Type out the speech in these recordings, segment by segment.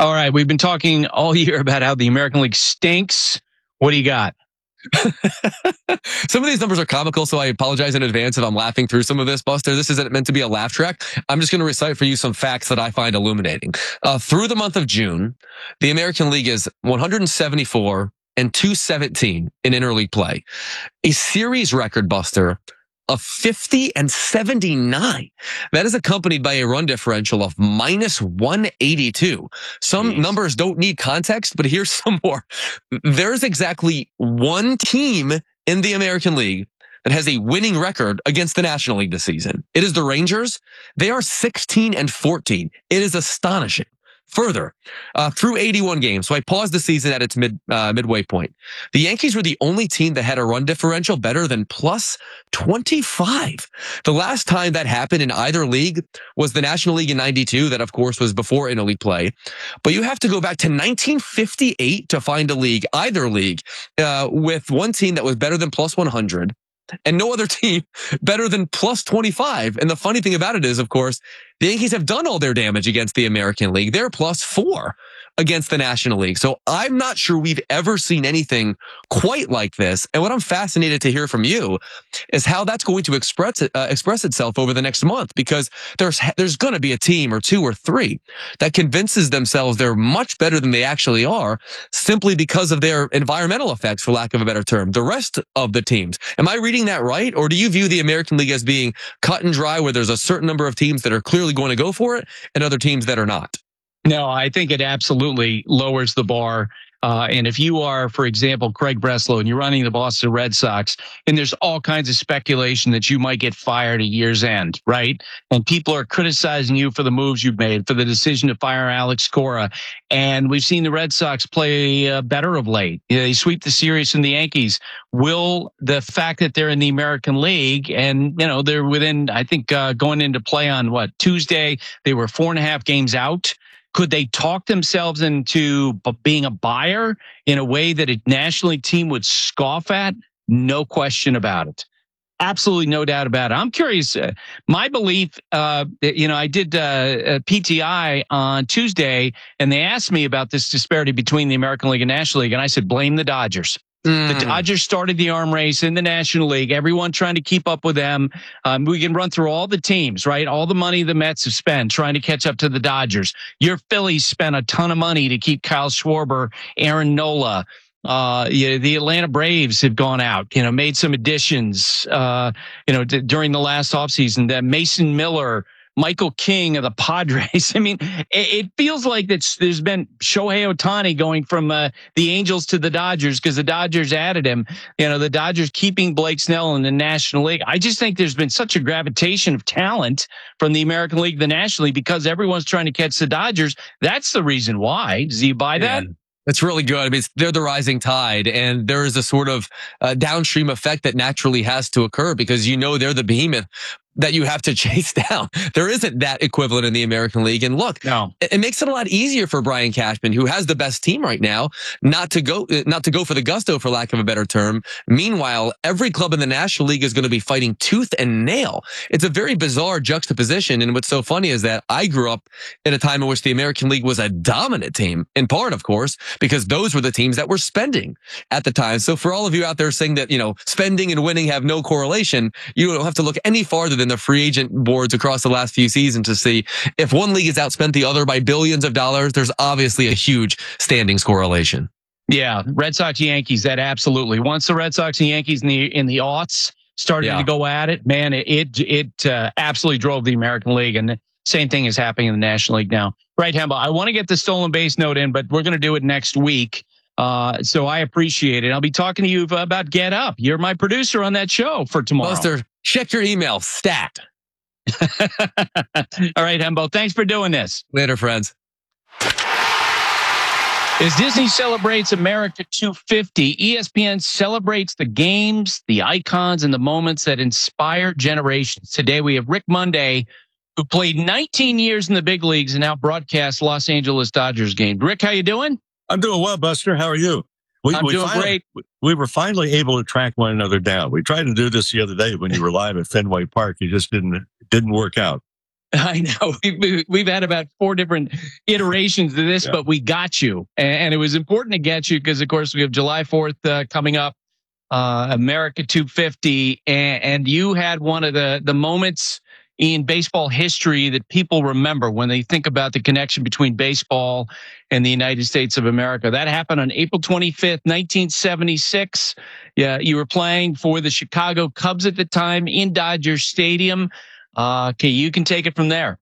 All right, we've been talking all year about how the American League stinks. What do you got? Some of these numbers are comical, so I apologize in advance if I'm laughing through some of this, Buster. This isn't meant to be a laugh track. I'm just going to recite for you some facts that I find illuminating. Through the month of June, the American League is 174 and 217 in interleague play. A series record, Buster, of 50 and 79. That is accompanied by a run differential of minus 182. Some numbers don't need context, but here's some more. There's exactly one team in the American League that has a winning record against the National League this season. It is the Rangers. They are 16 and 14. It is astonishing. Further, through 81 games, so I paused the season at its midway point. The Yankees were the only team that had a run differential better than plus 25. The last time that happened in either league was the National League in 92. That, of course, was before interleague play. But you have to go back to 1958 to find a league, either league, with one team that was better than plus 100. And no other team better than plus 25. And the funny thing about it is, of course, the Yankees have done all their damage against the American League. They're plus 4 against the National League. So I'm not sure we've ever seen anything quite like this. And what I'm fascinated to hear from you is how that's going to express itself over the next month, because there's going to be a team or two or three that convinces themselves they're much better than they actually are simply because of their environmental effects, for lack of a better term. The rest of the teams, am I reading that right? Or do you view the American League as being cut and dry, where there's a certain number of teams that are clearly going to go for it and other teams that are not? No, I think it absolutely lowers the bar. And if you are, for example, Craig Breslow, and you're running the Boston Red Sox, and there's all kinds of speculation that you might get fired at year's end, right? And people are criticizing you for the moves you've made, for the decision to fire Alex Cora. And we've seen the Red Sox play better of late. They sweep the series from the Yankees. Will the fact that they're in the American League and, they're within, I think, going into play on Tuesday, they were 4.5 games out. Could they talk themselves into being a buyer in a way that a National League team would scoff at? No question about it. Absolutely no doubt about it. I'm curious. My belief, I did a PTI on Tuesday, and they asked me about this disparity between the American League and National League, and I said, blame the Dodgers. The Dodgers started the arm race in the National League. Everyone trying to keep up with them. We can run through all the teams, right? All the money the Mets have spent trying to catch up to the Dodgers. Your Phillies spent a ton of money to keep Kyle Schwarber, Aaron Nola. The Atlanta Braves have gone out, made some additions, during the last offseason. That Mason Miller, Michael King of the Padres. I mean, it feels like there's been Shohei Ohtani going from the Angels to the Dodgers because the Dodgers added him. The Dodgers keeping Blake Snell in the National League. I just think there's been such a gravitation of talent from the American League, the National League, because everyone's trying to catch the Dodgers. That's the reason why. Does he buy that? Yeah. It's really good. I mean, they're the rising tide, and there is a sort of downstream effect that naturally has to occur because they're the behemoth that you have to chase down. There isn't that equivalent in the American League. And look, it makes it a lot easier for Brian Cashman, who has the best team right now, not to go for the gusto, for lack of a better term. Meanwhile, every club in the National League is going to be fighting tooth and nail. It's a very bizarre juxtaposition. And what's so funny is that I grew up in a time in which the American League was a dominant team, in part, of course, because those were the teams that were spending at the time. So for all of you out there saying that, spending and winning have no correlation, you don't have to look any farther than the free agent boards across the last few seasons to see if one league has outspent the other by billions of dollars. There's obviously a huge standings correlation. Yeah, Red Sox, Yankees, that absolutely. Once the Red Sox and Yankees in the aughts started to go at it, man, it absolutely drove the American League, and the same thing is happening in the National League now. Right, Hembo, I want to get the stolen base note in, but we're going to do it next week. So I appreciate it. I'll be talking to you about Get Up. You're my producer on that show for tomorrow. Buster, check your email. Stat. All right, Hembo. Thanks for doing this. Later, friends. As Disney celebrates America 250, ESPN celebrates the games, the icons, and the moments that inspire generations. Today, we have Rick Monday, who played 19 years in the big leagues and now broadcasts Los Angeles Dodgers games. Rick, how you doing? I'm doing well, Buster. How are you? I'm doing great. We were finally able to track one another down. We tried to do this the other day when you were live at Fenway Park. You just didn't work out. I know we've had about 4 different iterations of this, but we got you, and it was important to get you because, of course, we have July 4th coming up, America 250, and you had one of the moments in baseball history that people remember when they think about the connection between baseball and the United States of America. That happened on April 25th, 1976. Yeah, you were playing for the Chicago Cubs at the time in Dodger Stadium. Okay, you can take it from there.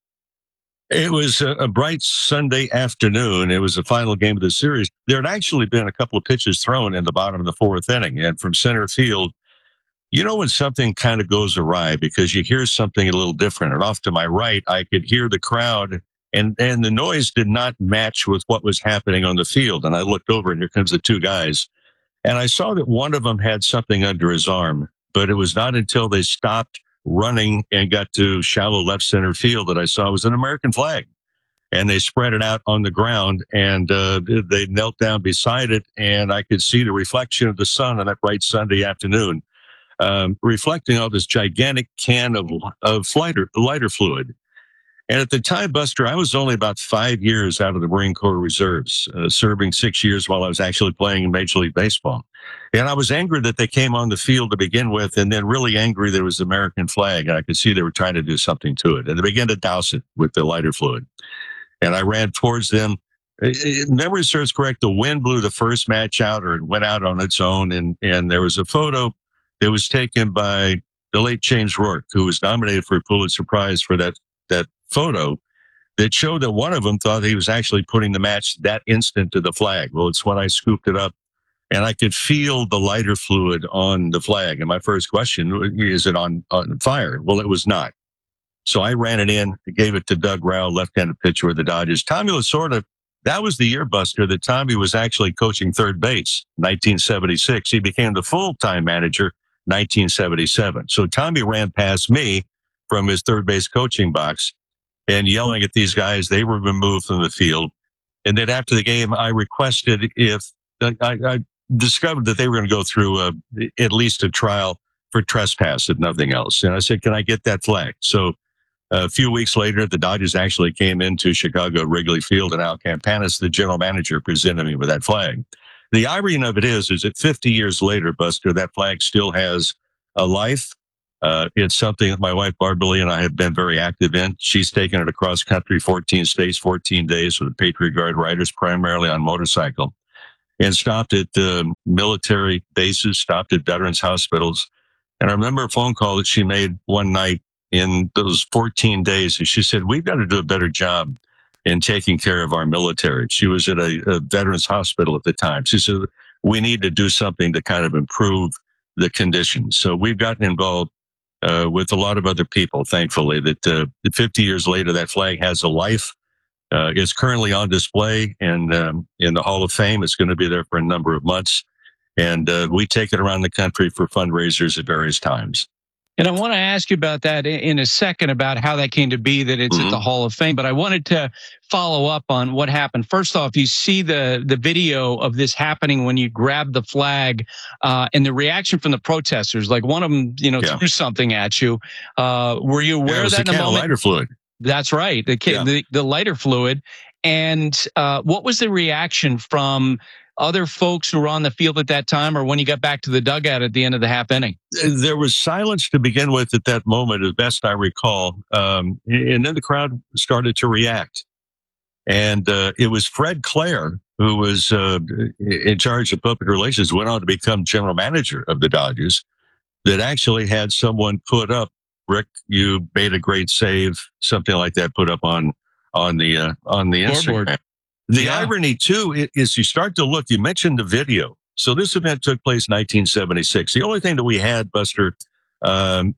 It was a bright Sunday afternoon. It was the final game of the series. There had actually been a couple of pitches thrown in the bottom of the 4th inning, and from center field, you know when something kind of goes awry because you hear something a little different. And off to my right, I could hear the crowd, and the noise did not match with what was happening on the field. And I looked over, and here comes the 2 guys. And I saw that one of them had something under his arm, but it was not until they stopped running and got to shallow left center field that I saw it was an American flag. And they spread it out on the ground, and they knelt down beside it, and I could see the reflection of the sun on that bright Sunday afternoon. Reflecting on this gigantic can of lighter fluid. And at the time, Buster, I was only about 5 years out of the Marine Corps Reserves, serving 6 years while I was actually playing in Major League Baseball. And I was angry that they came on the field to begin with, and then really angry there was the American flag. And I could see they were trying to do something to it. And they began to douse it with the lighter fluid. And I ran towards them. If memory serves correct, the wind blew the first match out, or it went out on its own. And there was a photo it was taken by the late James Rourke, who was nominated for a Pulitzer Prize for that photo that showed that one of them thought he was actually putting the match that instant to the flag. Well, it's when I scooped it up, and I could feel the lighter fluid on the flag. And my first question, is it on fire? Well, it was not. So I ran it in, gave it to Doug Rao, left-handed pitcher with the Dodgers. Tommy Lasorda, that was the year, Buster, that Tommy was actually coaching third base, 1976. He became the full-time manager 1977. So Tommy ran past me from his third base coaching box and yelling at these guys. They were removed from the field. And then after the game, I requested if I discovered that they were going to go through at least a trial for trespass, if nothing else. And I said, can I get that flag? So a few weeks later, the Dodgers actually came into Chicago Wrigley Field, and Al Campanis, the general manager, presented me with that flag. The irony of it is that 50 years later, Buster, that flag still has a life. It's something that my wife, Barbara, and I have been very active in. She's taken it across country, 14 states, 14 days with the Patriot Guard riders, primarily on motorcycle, and stopped at military bases, stopped at veterans hospitals. And I remember a phone call that she made one night in those 14 days. And she said, we've got to do a better job in taking care of our military. She was at a veterans hospital at the time. She said, we need to do something to kind of improve the conditions. So we've gotten involved with a lot of other people, thankfully, that 50 years later, that flag has a life. It's currently on display and in the Hall of Fame. It's going to be there for a number of months. And we take it around the country for fundraisers at various times. And I want to ask you about that in a second, about how that came to be that it's at the Hall of Fame. But I wanted to follow up on what happened. First off, you see the video of this happening when you grabbed the flag and the reaction from the protesters. Like one of them, threw something at you. Were you aware of that in the moment? Lighter fluid. That's right. The lighter fluid. And what was the reaction from other folks who were on the field at that time, or when you got back to the dugout at the end of the half inning? There was silence to begin with at that moment, as best I recall. And then the crowd started to react. And it was Fred Clare, who was in charge of public relations, went on to become general manager of the Dodgers, that actually had someone put up, Rick, you made a great save, something like that, put up on the Instagram. The irony, too, is you start to look, you mentioned the video. So this event took place in 1976. The only thing that we had, Buster, and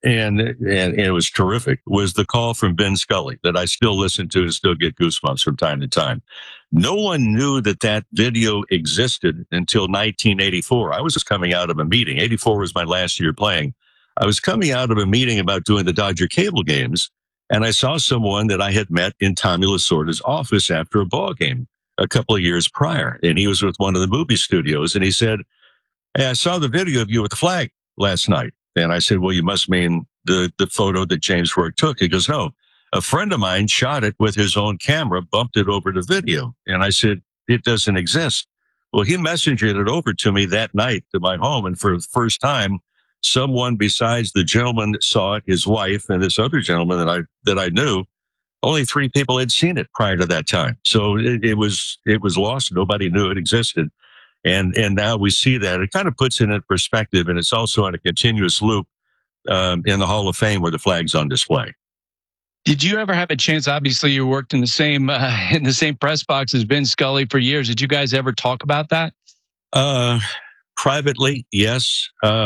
it was terrific, was the call from Vin Scully that I still listen to and still get goosebumps from time to time. No one knew that video existed until 1984. I was just coming out of a meeting. 84 was my last year playing. I was coming out of a meeting about doing the Dodger cable games, and I saw someone that I had met in Tommy Lasorda's office after a ball game a couple of years prior. And he was with one of the movie studios. And he said, hey, I saw the video of you with the flag last night. And I said, well, you must mean the photo that James Rourke took. He goes, no, A friend of mine shot it with his own camera, bumped it over to video. And I said, it doesn't exist. Well, he messengered it over to me that night to my home. And for the first time, someone besides the gentleman that saw it, his wife, and this other gentleman that I knew, only 3 people had seen it prior to that time. So it was lost. Nobody knew it existed. And now we see that. It kind of puts it in perspective, and it's also on a continuous loop in the Hall of Fame where the flag's on display. Did you ever have a chance? Obviously, you worked in the same press box as Vin Scully for years. Did you guys ever talk about that? Privately, yes.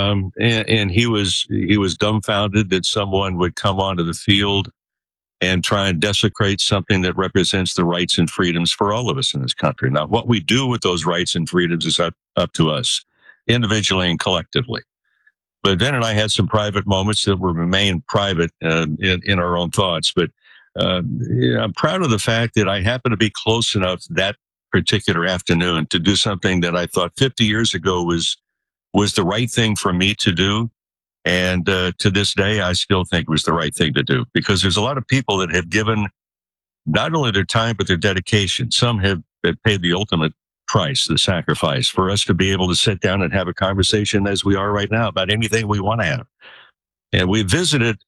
And he was dumbfounded that someone would come onto the field and try and desecrate something that represents the rights and freedoms for all of us in this country. Now, what we do with those rights and freedoms is up to us, individually and collectively. But Vin and I had some private moments that will remain private in our own thoughts. But I'm proud of the fact that I happened to be close enough that particular afternoon to do something that I thought 50 years ago was the right thing for me to do. And to this day, I still think it was the right thing to do, because there's a lot of people that have given not only their time, but their dedication. Some have paid the ultimate price, the sacrifice, for us to be able to sit down and have a conversation as we are right now about anything we want to have. And we visited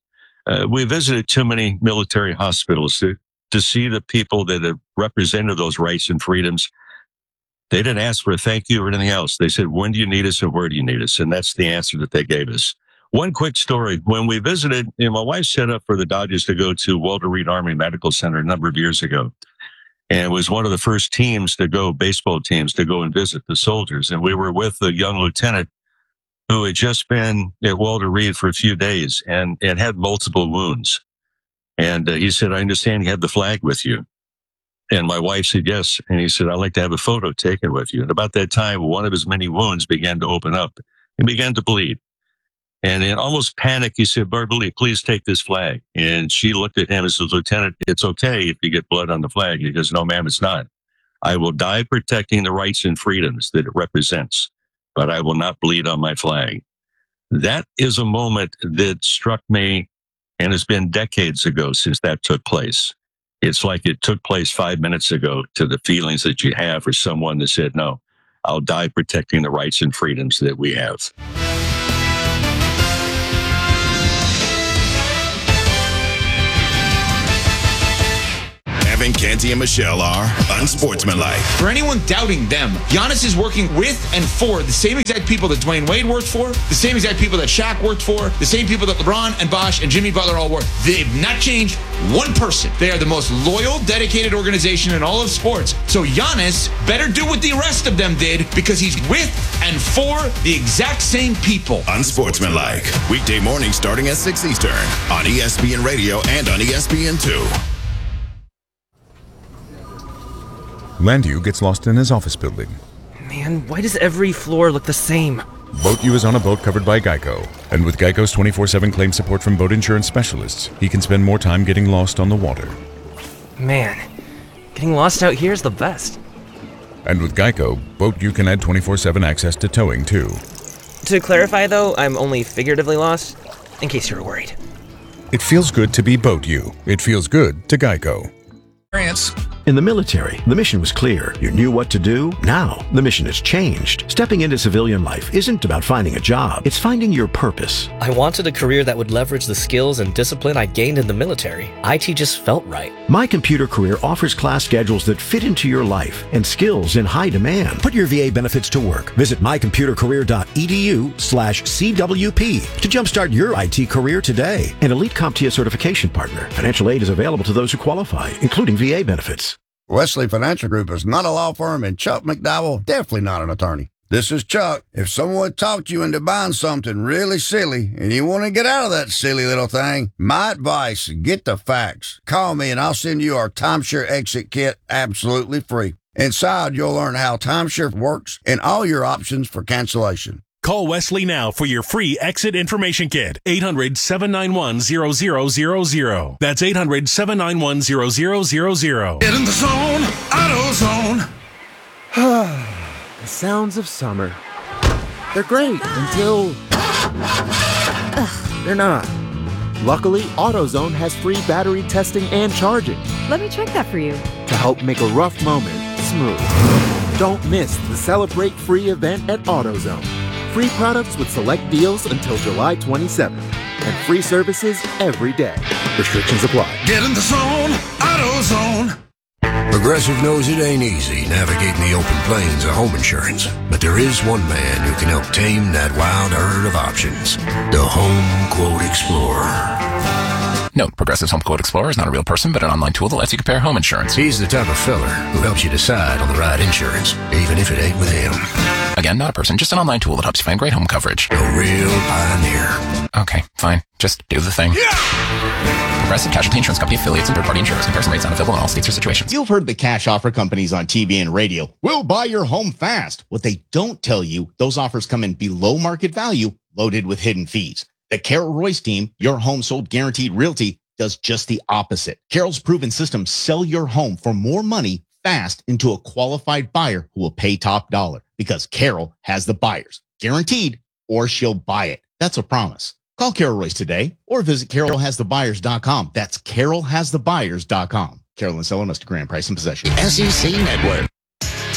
too many military hospitals to see the people that have represented those rights and freedoms. They didn't ask for a thank you or anything else. They said, when do you need us and where do you need us? And that's the answer that they gave us. One quick story. When we visited, my wife set up for the Dodgers to go to Walter Reed Army Medical Center a number of years ago. And it was one of the first baseball teams to go and visit the soldiers. And we were with a young lieutenant who had just been at Walter Reed for a few days and had multiple wounds. And he said, I understand you have the flag with you. And my wife said, yes. And he said, I'd like to have a photo taken with you. And about that time, one of his many wounds began to open up and began to bleed. And in almost panic, he said, Barbara, please take this flag. And she looked at him and said, Lieutenant, it's okay if you get blood on the flag. He goes, no, ma'am, it's not. I will die protecting the rights and freedoms that it represents, but I will not bleed on my flag. That is a moment that struck me, and it's been decades ago since that took place. It's like it took place 5 minutes ago, to the feelings that you have for someone that said, no, I'll die protecting the rights and freedoms that we have. Evan, Canty, and Michelle are unsportsmanlike. For anyone doubting them, Giannis is working with and for the same exact people that Dwayne Wade worked for, the same exact people that Shaq worked for, the same people that LeBron and Bosh and Jimmy Butler all work. They've not changed one person. They are the most loyal, dedicated organization in all of sports. So Giannis better do what the rest of them did, because he's with and for the exact same people. Unsportsmanlike. Weekday mornings starting at 6 Eastern on ESPN Radio and on ESPN2. Landu gets lost in his office building. Man, why does every floor look the same? Boat U is on a boat covered by Geico. And with Geico's 24/7 claim support from boat insurance specialists, he can spend more time getting lost on the water. Man, getting lost out here is the best. And with Geico, Boat U can add 24/7 access to towing too. To clarify though, I'm only figuratively lost, in case you were worried. It feels good to be Boat U. It feels good to Geico. In the military, the mission was clear. You knew what to do. Now, the mission has changed. Stepping into civilian life isn't about finding a job. It's finding your purpose. I wanted a career that would leverage the skills and discipline I gained in the military. IT just felt right. My Computer Career offers class schedules that fit into your life and skills in high demand. Put your VA benefits to work. Visit mycomputercareer.edu/CWP to jumpstart your IT career today. An elite CompTIA certification partner. Financial aid is available to those who qualify, including VA benefits. Wesley Financial Group is not a law firm, and Chuck McDowell definitely not an attorney. This is Chuck. If someone talked you into buying something really silly and you want to get out of that silly little thing, my advice, get the facts. Call me and I'll send you our timeshare exit kit absolutely free. Inside, you'll learn how timeshare works and all your options for cancellation. Call Wesley now for your free exit information kit. 800-791-0000. That's 800-791-0000. Get in the zone, AutoZone. The sounds of summer. They're great until they're not. Luckily, AutoZone has free battery testing and charging Let me check that for you. to help make a rough moment smooth. Don't miss the Celebrate Free event at AutoZone. Free products with select deals until July 27th. And free services every day. Restrictions apply. Get in the zone, AutoZone. Progressive knows it ain't easy navigating the open plains of home insurance, but there is one man who can help tame that wild herd of options. The Home Quote Explorer. Note, Progressive's Home Quote Explorer is not a real person, but an online tool that lets you compare home insurance. He's the type of feller who helps you decide on the right insurance, even if it ain't with him. Again, not a person, just an online tool that helps you find great home coverage. A real pioneer. Okay, fine. Just do the thing. Progressive Casualty Insurance Company affiliates and third-party insurers. Comparison rates not available in all states or situations. You've heard the cash offer companies on TV and radio. We'll buy your home fast. What they don't tell you, those offers come in below market value, loaded with hidden fees. The Carol Royce team, Your Home Sold Guaranteed Realty, does just the opposite. Carol's proven system sell your home for more money fast into a qualified buyer who will pay top dollar because Carol has the buyers, guaranteed, or she'll buy it. That's a promise. Call Carol Royce today or visit carolhasthebuyers.com. That's carolhasthebuyers.com. Carol and Seller, Mr. Grand Price and Possession. SEC Network.